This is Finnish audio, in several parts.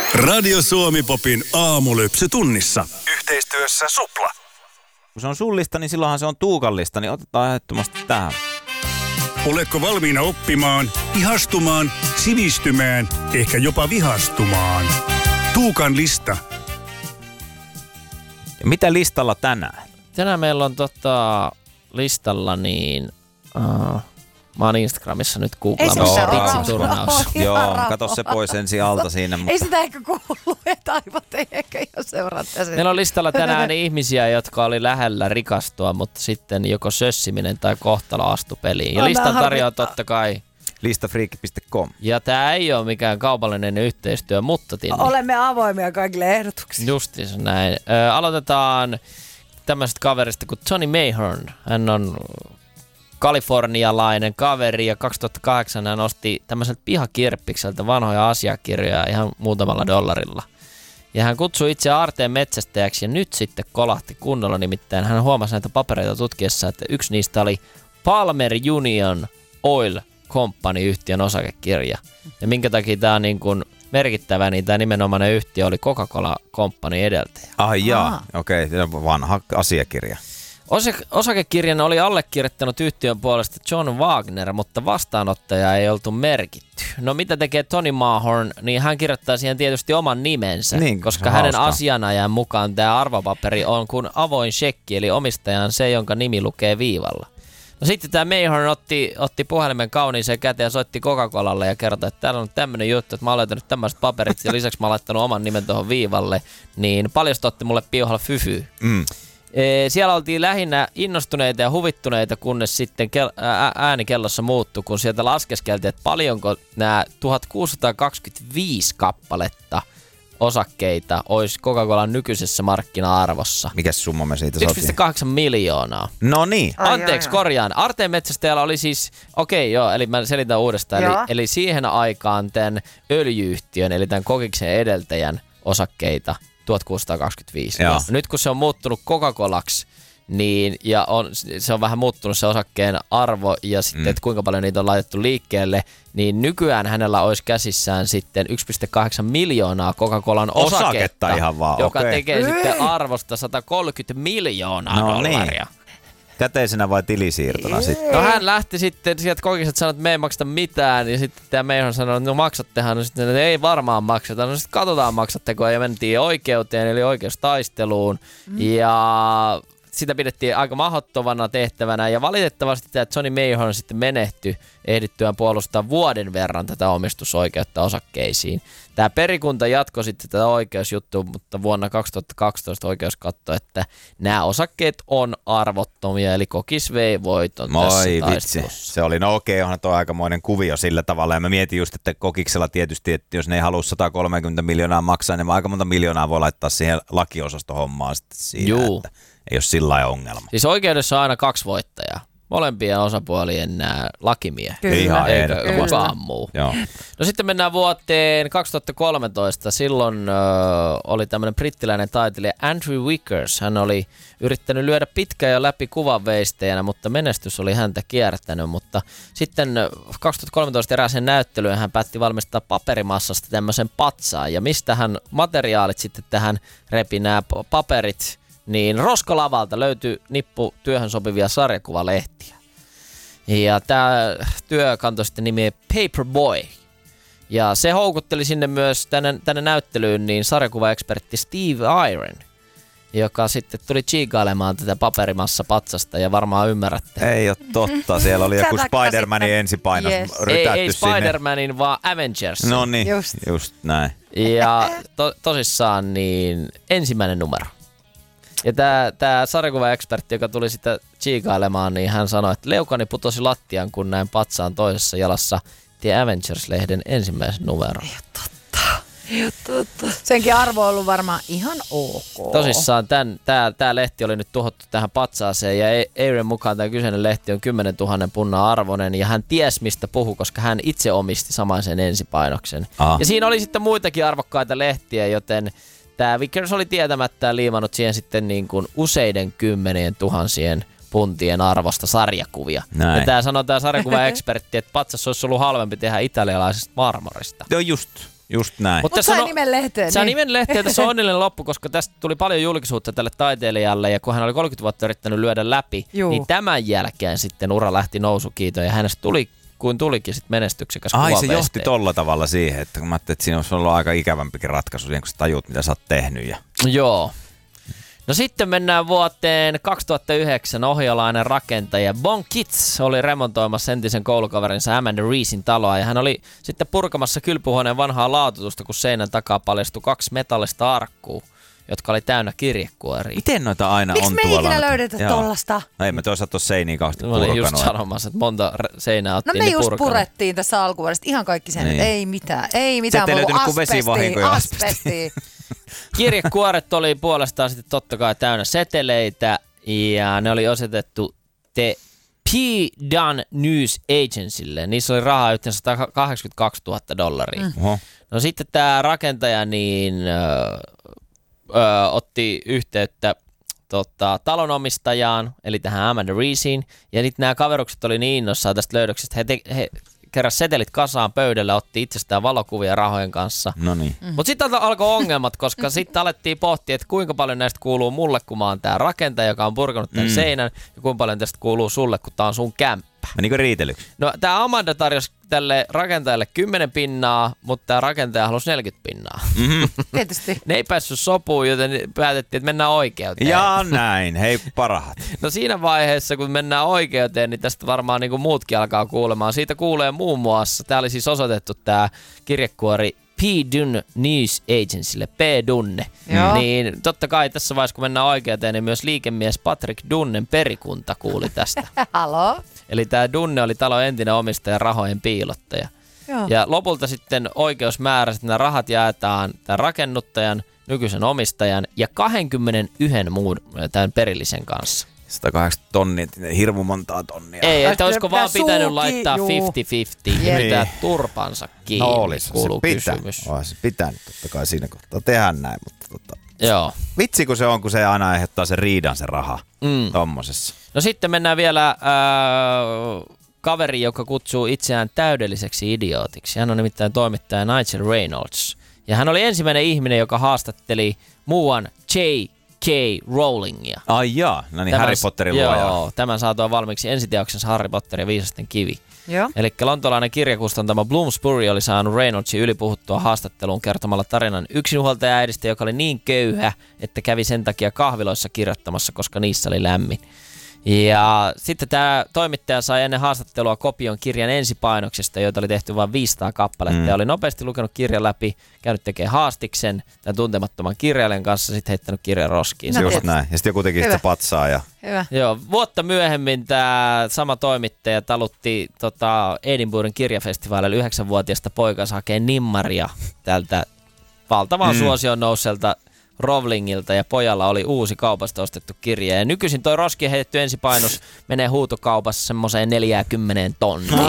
Radio Suomi Popin aamulypsy tunnissa. Yhteistyössä Supla. Kun se on sun lista, niin silloinhan se on Tuukan lista, niin otetaan ehdottomasti tähän. Oletko valmiina oppimaan, ihastumaan, sivistymään, ehkä jopa vihastumaan? Tuukan lista. Ja mitä listalla tänään? Tänään meillä on listalla niin... Mä oon Instagramissa nyt googlaamassa ritsin-turnaus. Joo, kato se pois ensin alta siinä. Mutta... Ei sitä ehkä kuulu, että aivot ei ehkä ihan seurata sitä. Meillä on listalla tänään ihmisiä, jotka oli lähellä rikastua, mutta sitten joko sössiminen tai kohtalo astui peliin. Ja listan tarjoaa totta kai listafreak.com. Ja tää ei ole mikään kaupallinen yhteistyö, mutta olemme avoimia kaikille ehdotuksille. Justiinsa näin. Aloitetaan tämmöisestä kaverista kuin Tony Mayhorn. Hän on kalifornialainen kaveri ja 2008 hän osti tämmöiseltä pihakirppikseltä vanhoja asiakirjoja ihan muutamalla $1. Ja hän kutsui itse aarteen metsästäjäksi ja nyt sitten kolahti kunnolla, nimittäin hän huomasi näitä papereita tutkiessa, että yksi niistä oli Palmer Union Oil Company-yhtiön osakekirja. Ja minkä takia tämä on niin kuin merkittävä, niin tämä nimenomainen yhtiö oli Coca-Cola Company edeltäjä. Ai jaa, okei, vanha asiakirja. Osakekirjan oli allekirjoittanut yhtiön puolesta John Wagner, mutta vastaanottaja ei oltu merkitty. No mitä tekee Tony Mayhorn, niin hän kirjoittaa siihen tietysti oman nimensä, niin, koska hänen asianajan mukaan tämä arvopaperi on kuin avoin shekki, eli omistaja on se, jonka nimi lukee viivalla. No sitten tämä Mayhorn otti puhelimen kauniiseen käteen ja soitti Coca-Colalle ja kertoi, että täällä on tämmöinen juttu, että mä oon löytänyt tämmöiset paperit ja lisäksi mä oon laittanut oman nimen tuohon viivalle, niin paljon te otti mulle piuhalla fyfyä. Siellä oltiin lähinnä innostuneita ja huvittuneita, kunnes sitten ääni kellossa muuttui, kun sieltä laskeskeltiin, että paljonko nämä 1625 kappaletta osakkeita olisi Coca-Colan nykyisessä markkina-arvossa. Mikäs summa me siitä saatiin? 1,8 miljoonaa. No niin. Anteeksi, korjaan. Aarteen metsästäjällä oli siis, eli mä selitän uudestaan, eli siihen aikaan tämän öljyyhtiön, eli tämän Kokiksen edeltäjän osakkeita 1625. Nyt kun se on muuttunut Coca-Colaksi, niin, ja se on vähän muuttunut se osakkeen arvo ja sitten, että kuinka paljon niitä on laitettu liikkeelle, niin nykyään hänellä olisi käsissään sitten 1,8 miljoonaa Coca-Colan osaketta ihan vaan, joka tekee sitten arvosta 130 miljoonaa dollaria. Niin. Käteisenä vai tilisiirtona sitten? No hän lähti sitten sieltä Kokikset sanoi, että me ei makseta mitään, ja sitten tämä Mayhorn sanoi, että no maksattehan, no sitten että ei varmaan makseta, no sitten katsotaan maksatteko, ja mentiin oikeuteen, eli oikeustaisteluun, ja sitä pidettiin aika mahdottomana tehtävänä, ja valitettavasti tämä Tony Mayhorn sitten menehtyi ehdittyään puolustaa vuoden verran tätä omistusoikeutta osakkeisiin. Tämä perikunta jatkoi sitten tätä oikeusjuttua, mutta vuonna 2012 oikeus katsoi, että nämä osakkeet on arvottomia, eli Kokis vei voiton tässä taistelussa. Se oli, onhan tuo aikamoinen kuvio sillä tavalla, ja mä mietin just, että Kokiksella tietysti, että jos ne ei halua 130 miljoonaa maksaa, niin aika monta miljoonaa voi laittaa siihen lakiosastohommaan sitten siinä, että ei ole sillä lailla ongelma. Siis oikeudessa on aina 2 voittajaa. Molempien osapuolien lakimiehet. Ihan eikä kukaan muu. Joo. No sitten mennään vuoteen 2013. Silloin oli tämmöinen brittiläinen taiteilija Andrew Wickers. Hän oli yrittänyt lyödä pitkään jo läpi kuvanveistäjänä, mutta menestys oli häntä kiertänyt. Mutta sitten 2013 erääseen näyttelyyn hän päätti valmistaa paperimassasta tämmöisen patsaan. Ja mistä hän materiaalit sitten tähän repi nämä paperit, niin roskalavalta löytyi nippu työhön sopivia sarjakuvalehtiä. Ja tämä työ kantoi sitten nimiä Paperboy. Ja se houkutteli sinne myös tänne näyttelyyn niin sarjakuvaekspertti Steve Iron, joka sitten tuli chiikailemaan tätä paperimassa-patsasta, ja varmaan ymmärrätte. Ei ole totta, siellä oli joku Spider-Manin ensipainos rytätty ei sinne. Spider-Manin, vaan Avengers. No niin, just näin. Ja tosissaan niin ensimmäinen numero. Ja tämä sarjakuvaekspertti, joka tuli sitä chiikailemaan, niin hän sanoi, että leukani putosi lattiaan, kun näin patsaan toisessa jalassa The Avengers-lehden ensimmäisen numeron. Ei ole totta. Senkin arvo on ollut varmaan ihan ok. Tosissaan tämä lehti oli nyt tuhottu tähän patsaaseen, ja Eiren mukaan tämä kyseinen lehti on 10 000 punnan arvoinen, ja hän ties mistä puhui, koska hän itse omisti samaisen ensipainoksen. Ja siinä oli sitten muitakin arvokkaita lehtiä, joten tämä Vickers oli tietämättä liimannut siihen sitten niin kuin useiden 10 000 puntien arvosta sarjakuvia. Näin. Ja tämä sanoo tämä sarjakuva-ekspertti, että patsas olisi ollut halvempi tehdä italialaisesta marmorista. Joo just. Just näin. Mutta sai nimen lehteen. Sai nimen lehteen, tässä on onnellinen loppu, koska tästä tuli paljon julkisuutta tälle taiteilijalle, ja kun hän oli 30 vuotta yrittänyt lyödä läpi, niin tämän jälkeen sitten ura lähti nousukiitoon, ja hänestä tuli kuin tulikin sitten menestyksekäs kuvaveiste. Se johti tolla tavalla siihen, että kun mä ajattelin, että siinä olisi ollut aika ikävämpikin ratkaisu siihen, kun sä tajuut, mitä sä oot tehnyt. Joo. No sitten mennään vuoteen 2009. Ohjalainen rakentaja Bon Kitts oli remontoimassa entisen koulukaverinsa Amanda Reesin taloa, ja hän oli sitten purkamassa kylpyhuoneen vanhaa laatutusta, kun seinän takaa paljastui 2 metallista arkkua, jotka oli täynnä kirjekuoria. Miten noita aina Miks on me tuolla? Miksi me ikinä löydetä tollasta? No ei me toisaalta ole seiniä kauheasti purkanut. Mä olin just sanomassa, että monta seinää ottiin No me just purkanut. purettiin tässä alkuvuodesta ihan kaikki sen, niin. Ei mitään Sieltä ei löytynyt kuin vesivahinko ja asbestia. Kirjekuoret oli puolestaan sitten totta kai täynnä seteleitä, ja ne oli osoitettu The P. Dunn News Agencylle. Niissä oli rahaa yhteensä $182,000. No sitten tämä rakentaja otti yhteyttä talonomistajaan, eli tähän Amanda Reesiin, ja nyt nämä kaverukset oli niin innossaan tästä löydöksestä, he keräs setelit kasaan pöydällä, otti itsestään valokuvia rahojen kanssa. No niin. Mutta sitten alkoi ongelmat, koska sitten alettiin pohtia, että kuinka paljon näistä kuuluu mulle, kun mä oon tää rakentaja, joka on purkanut tämän seinän, ja kuinka paljon tästä kuuluu sulle, kun tää on sun kämppä. Menikö riitelyksi? No tää Amanda tarjosi tälle rakentajalle 10 pinnaa, mutta tää rakentaja halusi 40 pinnaa. Tietysti. Ne ei päässyt sopuun, joten päätettiin, että mennään oikeuteen. Ja näin, hei parhaat. No siinä vaiheessa, kun mennään oikeuteen, niin tästä varmaan niin kuin muutkin alkaa kuulemaan. Siitä kuulee muun muassa, tää oli siis osoitettu tää kirjekuori P. Dunn News Agencylle, P. Dunne. Niin totta kai tässä vaiheessa, kun mennään oikeuteen, niin myös liikemies Patrick Dunnen perikunta kuuli tästä. Halo? Eli tämä Dunne oli talon entinen omistaja, rahojen piilottaja. Joo. Ja lopulta sitten oikeus määräsi, että nämä rahat jaetaan tämän rakennuttajan, nykyisen omistajan ja 21 muun tämän perillisen kanssa. 180 tonnia, hirmu montaa tonnia. Ei, että olisiko vaan pitänyt laittaa 50-50 ja Niin. pitää turpansa kiinni, No olisi, kuuluu se kysymys. olisi pitänyt totta kai siinä kohtaa tehdä näin, mutta Joo. vitsi kun se aina aiheuttaa sen riidan se raha tommosessa. No sitten mennään vielä kaveri, joka kutsuu itseään täydelliseksi idiootiksi. Hän on nimittäin toimittaja Nigel Reynolds. Ja hän oli ensimmäinen ihminen, joka haastatteli muuan J.K. Rowlingia. Ai jaa, no niin Harry Potterin luoja. Joo, tämän saatua valmiiksi ensiteoksensa Harry Potter ja Viisasten kivi. Joo. Eli lontolainen kirjakustantama Bloomsbury oli saanut Reynoldsin ylipuhuttua haastatteluun kertomalla tarinan yksinhuoltajaäidistä, joka oli niin köyhä, että kävi sen takia kahviloissa kirjoittamassa, koska niissä oli lämmin. Ja sitten tämä toimittaja sai ennen haastattelua kopion kirjan ensipainoksesta, joita oli tehty vain 500 kappaletta. Ja oli nopeasti lukenut kirjan läpi, käynyt tekemään haastiksen tämän tuntemattoman kirjailijan kanssa, sitten heittänyt kirjan roskiin. No, just näin. Ja sitten joku teki sitä patsaa. Ja... Hyvä. Joo, vuotta myöhemmin tämä sama toimittaja talutti Edinburghin kirjafestivaalilla 9-vuotiaasta poikansa hakee nimmaria tältä valtavan suosion nousselta Rowlingilta, ja pojalla oli uusi kaupasta ostettu kirja. Ja nykyisin toi roskiin heitetty ensipainus menee huutokaupassa semmoiseen 40 tonniin.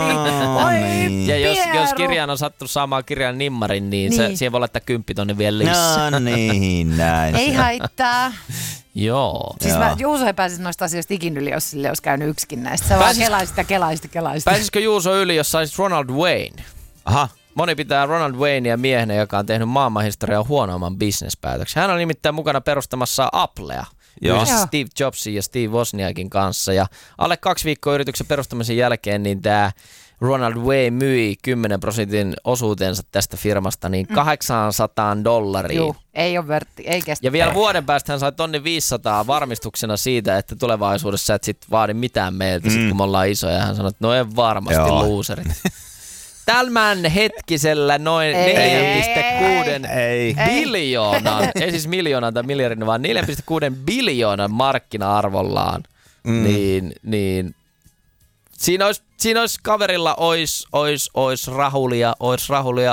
Ja jos kirjaan on sattunut saamaan kirjan nimmarin, niin siihen voi laittaa 10 tonnin vielä lisää. No niin, näin. Ei haittaa. Joo. Siis Juuso ei pääsisi noista asioista ikin yli, jos sille olisi käynyt yksikin näistä. Sä vaan kelaisit. Pääsisikö Juuso yli, jos saisit Ronald Wayne? Aha. Moni pitää Ronald Waynea miehenä, joka on tehnyt maailmanhistorian huonoimman bisnespäätöksen. Hän oli nimittäin mukana perustamassa Applea yhdessä Steve Jobsin ja Steve Wozniakin kanssa. Ja alle 2 viikkoa yrityksen perustamisen jälkeen niin tämä Ronald Wayne myi 10% osuutensa tästä firmasta niin $800. Joo, ei ole vörtti, ei kestä. Ja vielä vuoden päästä hän sai 1,500 varmistuksena siitä, että tulevaisuudessa et sit vaadi mitään meiltä, sit kun me ollaan isoja. Hän sanoi, että no en varmasti loserit. Tämän hetkisellä noin 4,6 biljoonan, ei siis miljoonan tai miljardin, vaan 4,6 biljoonan markkina-arvollaan, niin siinä olisi kaverilla ois rahulia